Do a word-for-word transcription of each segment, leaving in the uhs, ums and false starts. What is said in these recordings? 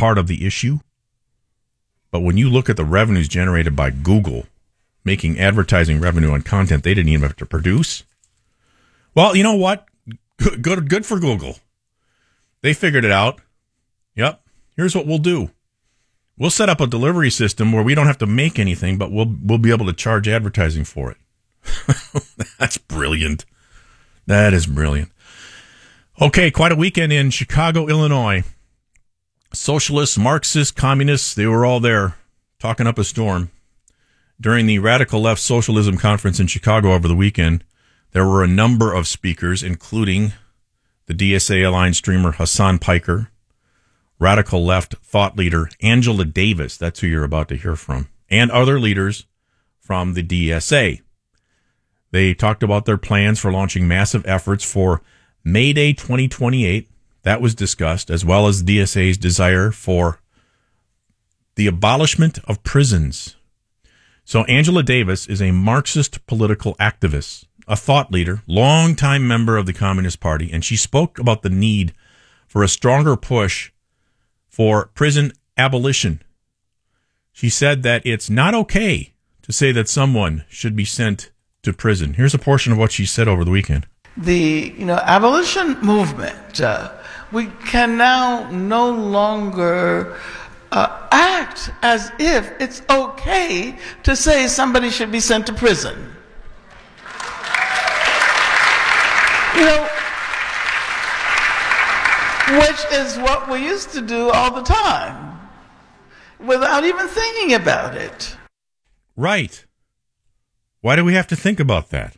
part of the issue. But when you look at the revenues generated by Google, making advertising revenue on content they didn't even have to produce, well, you know what? Good, good, good for Google. They figured it out. Yep. Here's what we'll do. We'll set up a delivery system where we don't have to make anything, but we'll we'll be able to charge advertising for it. That's brilliant. That is brilliant. Okay, quite a weekend in Chicago, Illinois. Socialists, Marxists, communists, they were all there talking up a storm. During the Radical Left Socialism Conference in Chicago over the weekend, there were a number of speakers, including the D S A-aligned streamer Hassan Piker, Radical Left thought leader Angela Davis, that's who you're about to hear from, and other leaders from the D S A. They talked about their plans for launching massive efforts for May Day twenty twenty-eight. That was discussed, as well as the D S A's desire for the abolishment of prisons. So Angela Davis is a Marxist political activist, a thought leader, longtime member of the Communist Party, and she spoke about the need for a stronger push for prison abolition. She said that it's not okay to say that someone should be sent to prison. Here's a portion of what she said over the weekend. The you know abolition movement, uh, we can now no longer uh, act as if it's okay to say somebody should be sent to prison. You know, which is what we used to do all the time, without even thinking about it. Right. Why do we have to think about that?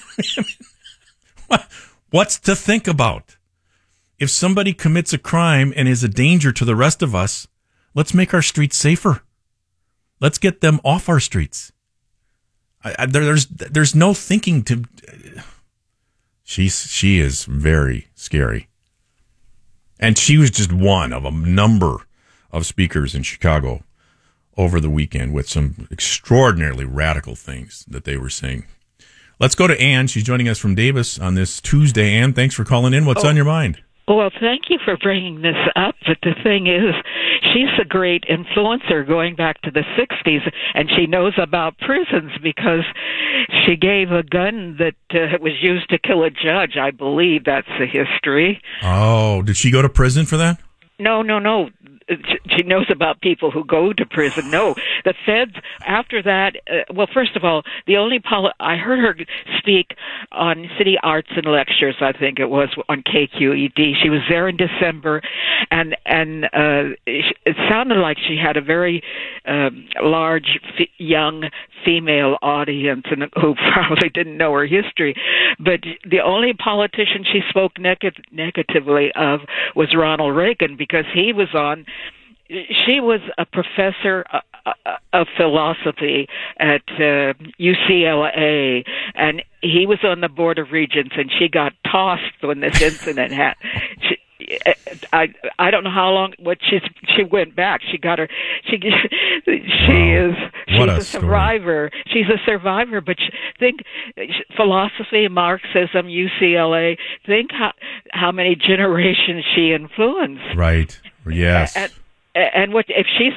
What's to think about? If somebody commits a crime and is a danger to the rest of us, let's make our streets safer. Let's get them off our streets. I, I, there, there's there's no thinking to. She's she is very scary. And she was just one of a number of speakers in Chicago over the weekend with some extraordinarily radical things that they were saying. Let's go to Ann. She's joining us from Davis on this Tuesday. Ann, thanks for calling in. What's oh, on your mind? Well, thank you for bringing this up. But the thing is, she's a great influencer going back to the sixties, and she knows about prisons because she gave a gun that uh, was used to kill a judge. I believe that's the history. Oh, did she go to prison for that? No, no, no. She knows about people who go to prison. No, the feds, after that, uh, well, first of all, the only poli- I heard her speak on City Arts and Lectures, I think it was, on K Q E D. She was there in December, and and uh, it sounded like she had a very um, large, f- young female audience and who probably didn't know her history. But the only politician she spoke neg- negatively of was Ronald Reagan, because he was on, she was a professor of philosophy at uh, U C L A, and he was on the Board of Regents, and she got tossed when this incident happened. She, I I don't know how long. What she's she went back. She got her. She she wow. is she's what a, a survivor. Story. She's a survivor. But think philosophy, Marxism, U C L A. Think how how many generations she influenced. Right. Yes. And, and what if she's?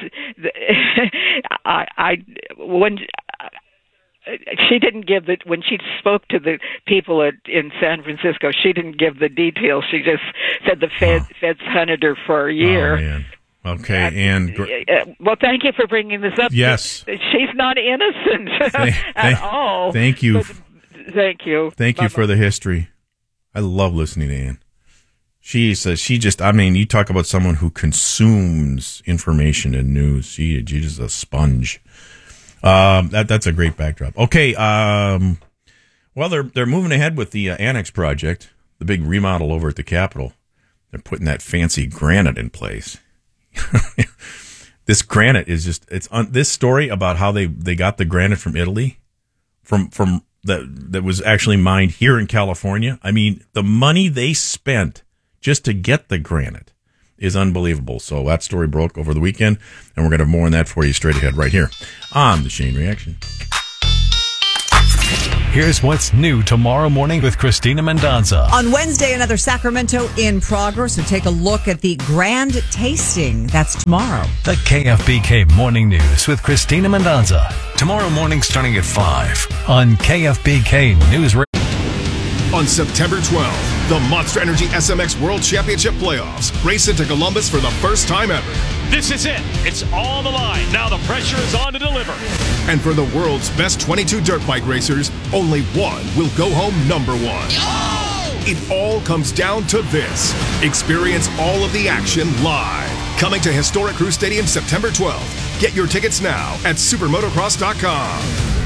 I I when. She didn't give the when she spoke to the people at, in San Francisco. She didn't give the details. She just said the Fed, oh. Feds hunted her for a year. Oh, man. Okay, and uh, well, thank you for bringing this up. Yes, she's not innocent thank, at thank, all. Thank you. But, thank you. Thank Bye-bye. you for the history. I love listening to Ann. She says she just. I mean, you talk about someone who consumes information and news. She, she's just a sponge. Um, that that's a great backdrop. Okay, um, well, they're they're moving ahead with the uh, Annex project, the big remodel over at the Capitol. They're putting that fancy granite in place. This granite is just it's on this story about how they, they got the granite from Italy, from from that that was actually mined here in California. I mean, the money they spent just to get the granite is unbelievable. So that story broke over the weekend, and we're going to have more on that for you straight ahead right here on The Shane Reaction. Here's what's new tomorrow morning with Christina Mendonza. On Wednesday, another Sacramento in progress. So take a look at the grand tasting. That's tomorrow. The K F B K Morning News with Christina Mendonza. Tomorrow morning starting at five on K F B K News Radio. On September twelfth, the Monster Energy S M X World Championship Playoffs race into Columbus for the first time ever. This is it. It's on the line. Now the pressure is on to deliver. And for the world's best twenty-two dirt bike racers, only one will go home number one. Oh! It all comes down to this. Experience all of the action live. Coming to Historic Crew Stadium September twelfth. Get your tickets now at supermotocross dot com.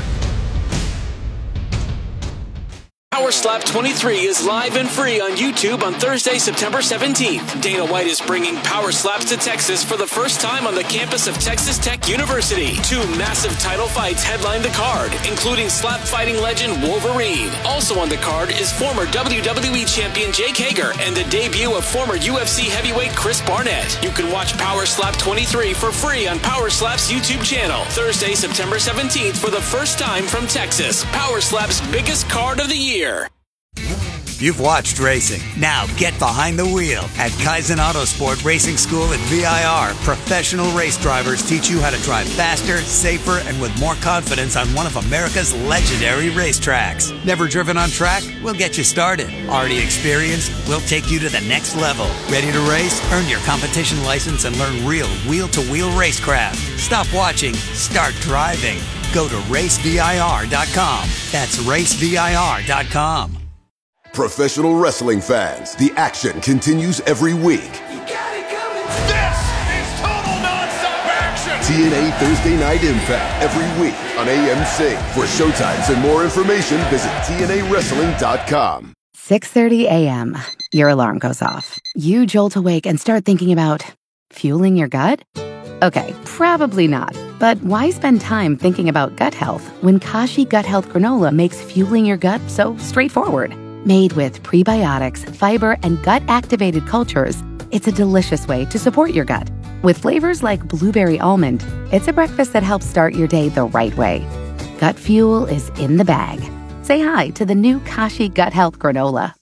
Power Slap twenty-three is live and free on YouTube on Thursday, September seventeenth. Dana White is bringing Power Slaps to Texas for the first time on the campus of Texas Tech University. Two massive title fights headline the card, including slap fighting legend Wolverine. Also on the card is former W W E champion Jake Hager and the debut of former U F C heavyweight Chris Barnett. You can watch Power Slap twenty-three for free on Power Slap's YouTube channel. Thursday, September seventeenth for the first time from Texas. Power Slap's biggest card of the year. You've watched racing. Now get behind the wheel. At Kaizen Autosport Racing School at V I R, professional race drivers teach you how to drive faster, safer, and with more confidence on one of America's legendary racetracks. Never driven on track? We'll get you started. Already experienced? We'll take you to the next level. Ready to race? Earn your competition license and learn real wheel-to-wheel racecraft. Stop watching. Start driving. Go to race V I R dot com. That's race V I R dot com. Professional wrestling fans, the action continues every week. You got it coming. This is total nonstop action. T N A Thursday Night Impact every week on A M C. For showtimes and more information, visit T N A wrestling dot com. six thirty a.m. Your alarm goes off. You jolt awake and start thinking about fueling your gut? Okay, probably not. But why spend time thinking about gut health when Kashi Gut Health Granola makes fueling your gut so straightforward? Made with prebiotics, fiber, and gut-activated cultures, it's a delicious way to support your gut. With flavors like blueberry almond, it's a breakfast that helps start your day the right way. Gut fuel is in the bag. Say hi to the new Kashi Gut Health Granola.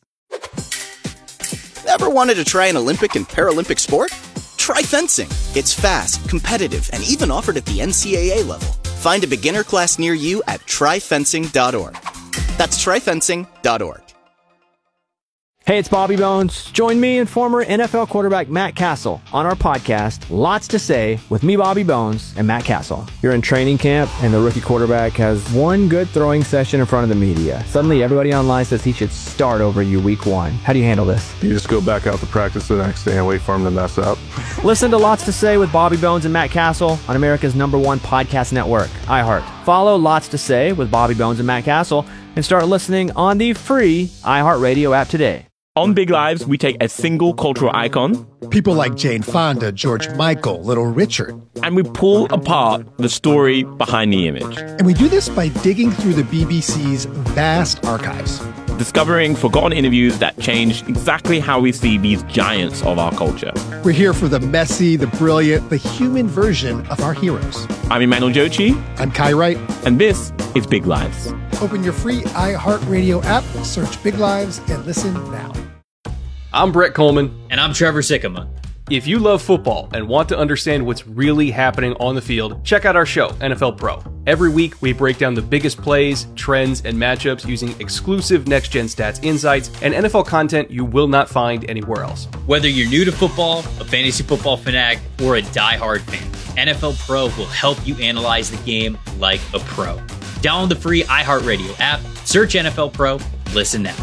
Ever wanted to try an Olympic and Paralympic sport? Try fencing. It's fast, competitive, and even offered at the N C A A level. Find a beginner class near you at try fencing dot org. That's try fencing dot org. Hey, it's Bobby Bones. Join me and former N F L quarterback Matt Castle on our podcast, Lots to Say, with me, Bobby Bones, and Matt Castle. You're in training camp, and the rookie quarterback has one good throwing session in front of the media. Suddenly, everybody online says he should start over you week one. How do you handle this? You just go back out to practice the next day and wait for him to mess up. Listen to Lots to Say with Bobby Bones and Matt Castle on America's number one podcast network, iHeart. Follow Lots to Say with Bobby Bones and Matt Castle and start listening on the free iHeartRadio app today. On Big Lives, we take a single cultural icon, people like Jane Fonda, George Michael, Little Richard, and we pull apart the story behind the image. And we do this by digging through the B B C's vast archives, discovering forgotten interviews that change exactly how we see these giants of our culture. We're here for the messy, the brilliant, the human version of our heroes. I'm Emmanuel Jochi. I'm Kai Wright. And this is Big Lives. Open your free iHeartRadio app, search Big Lives, and listen now. I'm Brett Coleman. And I'm Trevor Sikkema. If you love football and want to understand what's really happening on the field, check out our show, N F L Pro. Every week, we break down the biggest plays, trends, and matchups using exclusive next-gen stats insights and N F L content you will not find anywhere else. Whether you're new to football, a fantasy football fanatic, or a diehard fan, N F L Pro will help you analyze the game like a pro. Download the free iHeartRadio app, search N F L Pro, listen now.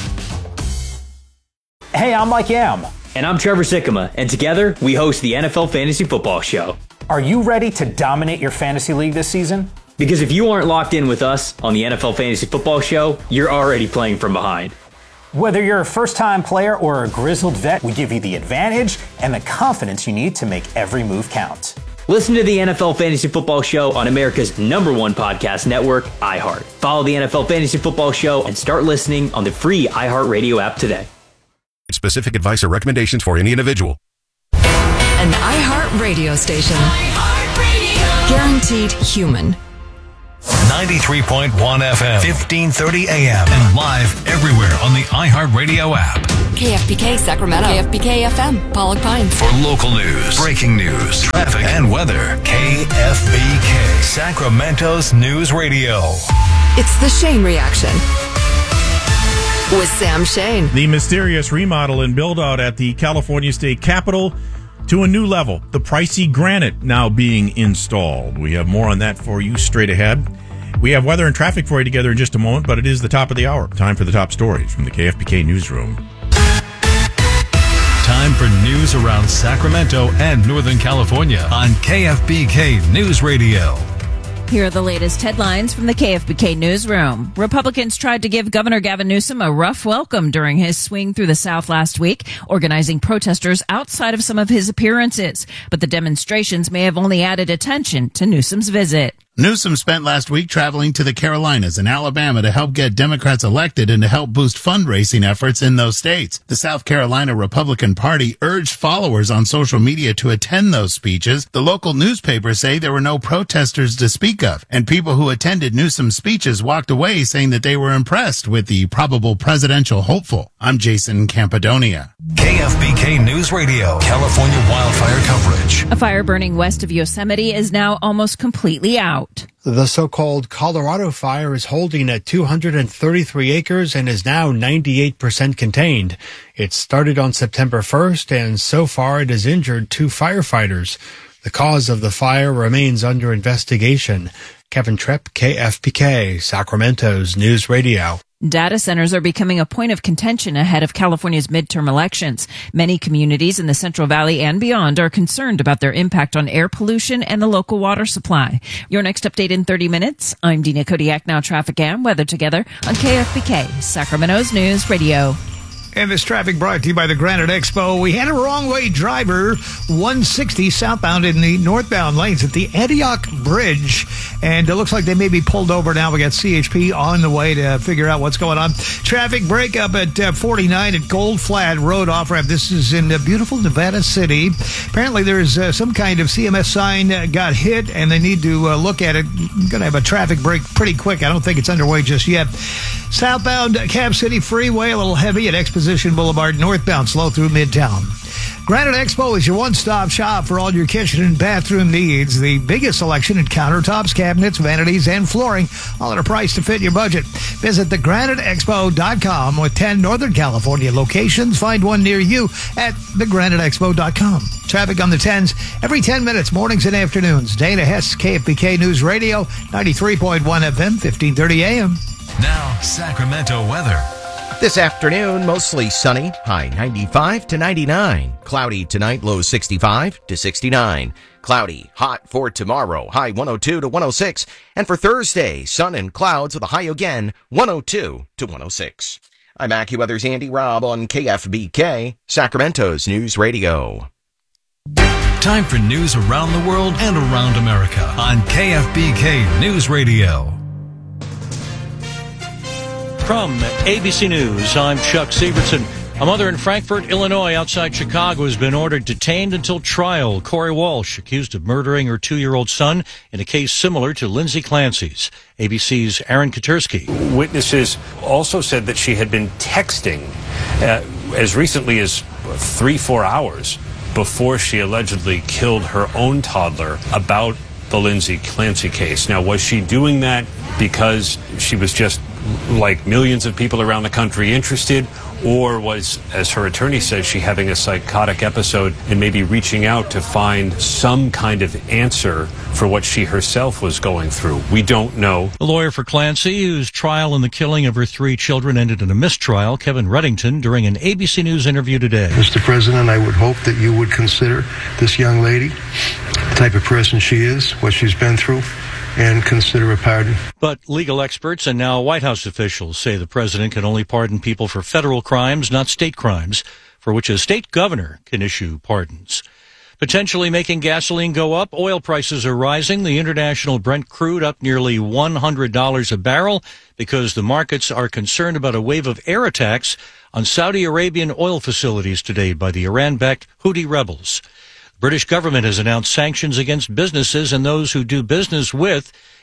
Hey, I'm Mike Yam. And I'm Trevor Sikkema, and together we host the N F L Fantasy Football Show. Are you ready to dominate your fantasy league this season? Because if you aren't locked in with us on the N F L Fantasy Football Show, you're already playing from behind. Whether you're a first-time player or a grizzled vet, we give you the advantage and the confidence you need to make every move count. Listen to the N F L Fantasy Football Show on America's number one podcast network, iHeart. Follow the N F L Fantasy Football Show and start listening on the free iHeartRadio app today. Specific advice or recommendations for any individual. An iHeart radio station. iHeart Radio. Guaranteed human. ninety-three point one F M, fifteen thirty A M, and live everywhere on the iHeartRadio app. K F B K Sacramento. K F B K F M, Pollock Pines. For local news, breaking news, traffic, and weather, K F B K, Sacramento's News Radio. It's the Shane Reaction with Sam Shane. The mysterious remodel and build-out at the California State Capitol to a new level. The pricey granite now being installed. We have more on that for you straight ahead. We have weather and traffic for you together in just a moment, but it is the top of the hour. Time for the top stories from the K F B K Newsroom. Time for news around Sacramento and Northern California on K F B K News Radio. Here are the latest headlines from the K F B K Newsroom. Republicans tried to give Governor Gavin Newsom a rough welcome during his swing through the South last week, organizing protesters outside of some of his appearances. But the demonstrations may have only added attention to Newsom's visit. Newsom spent last week traveling to the Carolinas and Alabama to help get Democrats elected and to help boost fundraising efforts in those states. The South Carolina Republican Party urged followers on social media to attend those speeches. The local newspapers say there were no protesters to speak of, and people who attended Newsom's speeches walked away saying that they were impressed with the probable presidential hopeful. I'm Jason Campadonia. K F B K News Radio, California wildfire coverage. A fire burning west of Yosemite is now almost completely out. The so-called Colorado fire is holding at two hundred thirty-three acres and is now ninety-eight percent contained. It started on September first, and so far it has injured two firefighters. The cause of the fire remains under investigation. Kevin Tripp, K F B K, Sacramento's News Radio. Data centers are becoming a point of contention ahead of California's midterm elections. Many communities in the Central Valley and beyond are concerned about their impact on air pollution and the local water supply. Your next update in thirty minutes. I'm Dina Kodiak, now traffic and weather together on K F B K, Sacramento's News Radio. And this traffic brought to you by the Granite Expo. We had a wrong-way driver, one sixty southbound in the northbound lanes at the Antioch Bridge. And it looks like they may be pulled over now. We got C H P on the way to figure out what's going on. Traffic breakup at uh, forty-nine at Gold Flat Road off-ramp. This is in uh, beautiful Nevada City. Apparently there's uh, some kind of C M S sign uh, got hit, and they need to uh, look at it. Going to have a traffic break pretty quick. I don't think it's underway just yet. Southbound Cap City Freeway, a little heavy at Exposition Boulevard, northbound, slow through Midtown. Granite Expo is your one-stop shop for all your kitchen and bathroom needs. The biggest selection in countertops, cabinets, vanities, and flooring, all at a price to fit your budget. Visit the granite expo dot com with ten Northern California locations. Find one near you at the granite expo dot com. Traffic on the tens every ten minutes, mornings and afternoons. Dana Hess, K F B K News Radio, ninety-three point one F M, fifteen thirty A M. Now, Sacramento weather. This afternoon, mostly sunny, high ninety-five to ninety-nine. Cloudy tonight, low sixty-five to sixty-nine. Cloudy, hot for tomorrow, high one oh two to one oh six. And for Thursday, sun and clouds with a high again, one oh two to one oh six. I'm AccuWeather's Andy Robb on K F B K, Sacramento's News Radio. Time for news around the world and around America on K F B K News Radio. From A B C News, I'm Chuck Severson. A mother in Frankfort, Illinois, outside Chicago, has been ordered detained until trial. Corey Walsh, accused of murdering her two-year-old son in a case similar to Lindsay Clancy's. A B C's Aaron Katursky. Witnesses also said that she had been texting uh, as recently as three, four hours before she allegedly killed her own toddler about the Lindsay Clancy case. Now, was she doing that because she was just, like millions of people around the country, interested, or was, as her attorney says, she having a psychotic episode and maybe reaching out to find some kind of answer for what she herself was going through? We don't know. The lawyer for Clancy, whose trial in the killing of her three children ended in a mistrial, Kevin Reddington, during an A B C News interview today. Mister President, I would hope that you would consider this young lady, the type of person she is, what she's been through, and consider a pardon. But legal experts and now White House officials say the president can only pardon people for federal crimes, not state crimes, for which a state governor can issue pardons. Potentially making gasoline go up, oil prices are rising. The international Brent crude up nearly one hundred dollars a barrel because the markets are concerned about a wave of air attacks on Saudi Arabian oil facilities today by the Iran-backed Houthi rebels. The British government has announced sanctions against businesses and those who do business with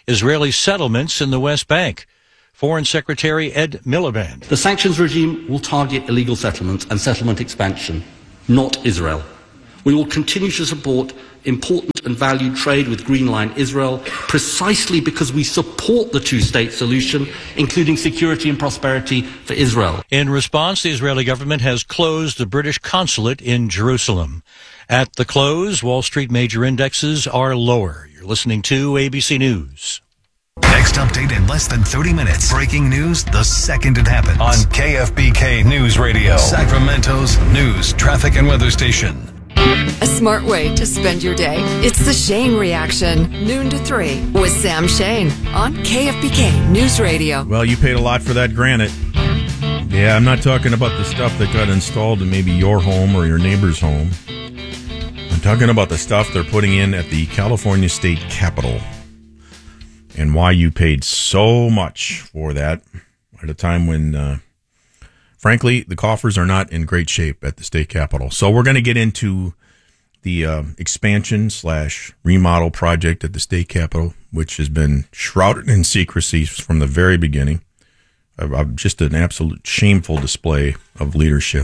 Israeli settlements in the West Bank. Foreign Secretary Ed Miliband. The sanctions regime will target illegal settlements and settlement expansion, not Israel. We will continue to support important and valued trade with Green Line Israel precisely because we support the two-state solution, including security and prosperity for Israel. In response, the Israeli government has closed the British consulate in Jerusalem. At the close, Wall Street major indexes are lower. You're listening to A B C News. Next update in less than thirty minutes. Breaking news the second it happens. On K F B K News Radio, Sacramento's news, traffic, and weather station. A smart way to spend your day. It's the Shane Reaction, noon to three, with Sam Shane on K F B K News Radio. Well, you paid a lot for that granite. Yeah, I'm not talking about the stuff that got installed in maybe your home or your neighbor's home. I'm talking about the stuff they're putting in at the California State Capitol and why you paid so much for that at a time when, uh, frankly, the coffers are not in great shape at the state capitol. So we're going to get into the uh, expansion slash remodel project at the state capitol, which has been shrouded in secrecy from the very beginning. Uh, just an absolute shameful display of leadership.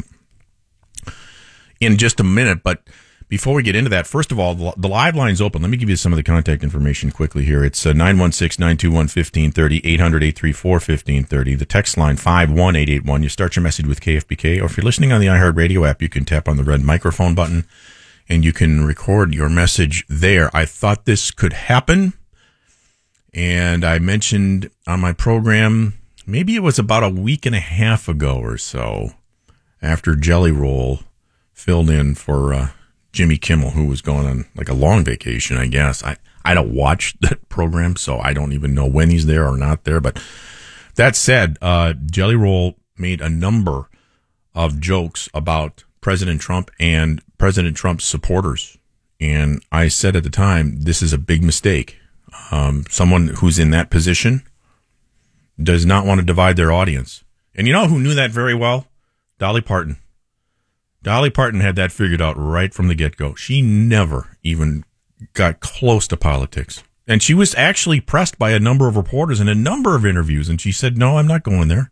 In just a minute, but before we get into that, first of all, the, the live line's open. Let me give you some of the contact information quickly here. It's uh, nine one six, nine two one, one five three zero, eight hundred, eight three four, one five three zero. The text line five one eight eight one. You start your message with K F B K, or if you're listening on the iHeartRadio app, you can tap on the red microphone button and you can record your message there. I thought this could happen, and I mentioned on my program, maybe it was about a week and a half ago or so, after Jelly Roll filled in for uh, Jimmy Kimmel, who was going on like a long vacation, I guess. I, I don't watch that program, so I don't even know when he's there or not there. But that said, uh, Jelly Roll made a number of jokes about President Trump and President Trump's supporters. And I said at the time, this is a big mistake. Um, someone who's in that position does not want to divide their audience. And you know who knew that very well? Dolly Parton. Dolly Parton had that figured out right from the get-go. She never even got close to politics. And she was actually pressed by a number of reporters in a number of interviews, and she said, no, I'm not going there.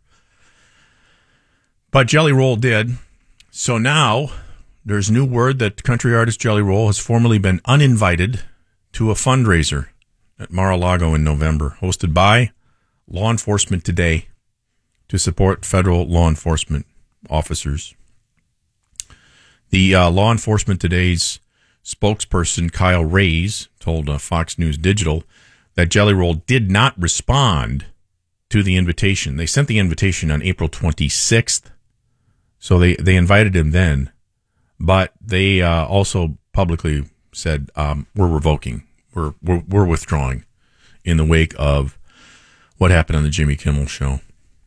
But Jelly Roll did. So now there's new word that country artist Jelly Roll has formally been uninvited to a fundraiser at Mar-a-Lago in November, hosted by Law Enforcement Today to support federal law enforcement officers. The uh, Law Enforcement Today's spokesperson, Kyle Reyes, told uh, Fox News Digital that Jelly Roll did not respond to the invitation. They sent the invitation on April twenty-sixth, so they, they invited him then, but they uh, also publicly said, um, we're revoking, we're, we're we're withdrawing in the wake of what happened on the Jimmy Kimmel show.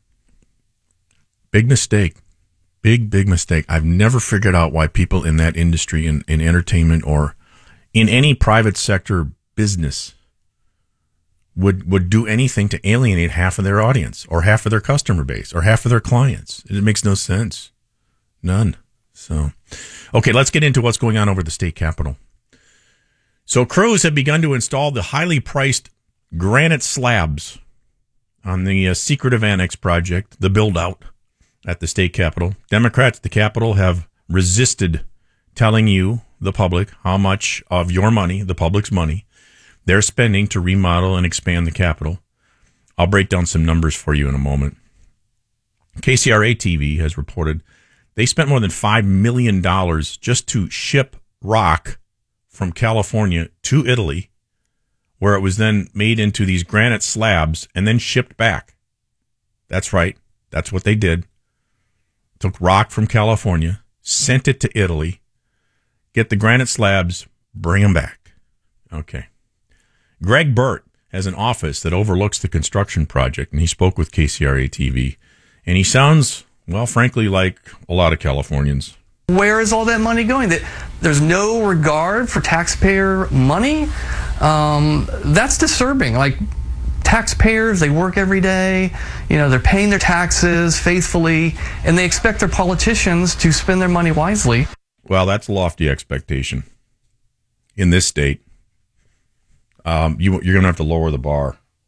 Big mistake. Big, big mistake. I've never figured out why people in that industry, in, in entertainment or in any private sector business, would would do anything to alienate half of their audience or half of their customer base or half of their clients. It makes no sense. None. So, okay, let's get into what's going on over the state capitol. So crews have begun to install the highly priced granite slabs on the uh, secretive annex project, the build-out at the state capitol. Democrats at the Capitol have resisted telling you, the public, how much of your money, the public's money, they're spending to remodel and expand the Capitol. I'll break down some numbers for you in a moment. K C R A T V has reported they spent more than five million dollars just to ship rock from California to Italy, where it was then made into these granite slabs and then shipped back. That's right. That's what they did. Took rock from California, sent it to Italy, get the granite slabs, bring them back. Okay. Greg Burt has an office that overlooks the construction project, and he spoke with K C R A T V, and he sounds, well, frankly, like a lot of Californians. Where is all that money going? That there's no regard for taxpayer money? Um, that's disturbing. Like, taxpayers, they work every day, you know, they're paying their taxes faithfully, and they expect their politicians to spend their money wisely. Well, that's a lofty expectation in this state. Um, you, you're going to have to lower the bar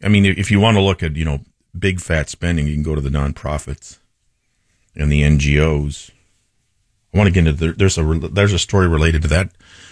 I mean, if you want to look at, you know, big fat spending, you can go to the nonprofits and the N G Os. I want to get into the, there's a there's a story related to that